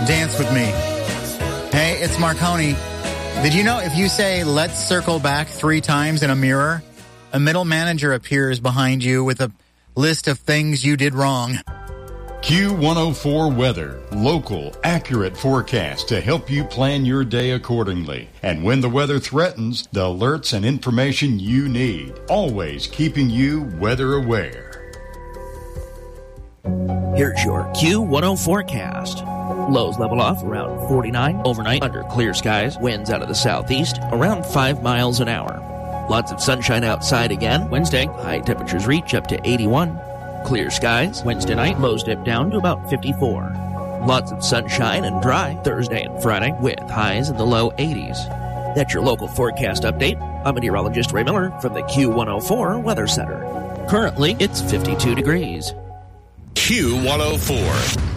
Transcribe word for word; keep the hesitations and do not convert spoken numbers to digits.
Dance with me. Hey, it's Marconi. Did you know if you say, let's circle back three times in a mirror, a middle manager appears behind you with a list of things you did wrong? Q one oh four Weather. Local, accurate forecast to help you plan your day accordingly. And when the weather threatens, the alerts and information you need. Always keeping you weather aware. Here's your Q one oh forecast. Lows level off around forty-nine. Overnight, under clear skies. Winds out of the southeast, around five miles an hour. Lots of sunshine outside again. Wednesday, high temperatures reach up to eighty-one. Clear skies. Wednesday night, lows dip down to about fifty-four. Lots of sunshine and dry Thursday and Friday with highs in the low eighties. That's your local forecast update. I'm meteorologist Ray Miller from the Q one oh four Weather Center. Currently, it's fifty-two degrees. Q one oh four.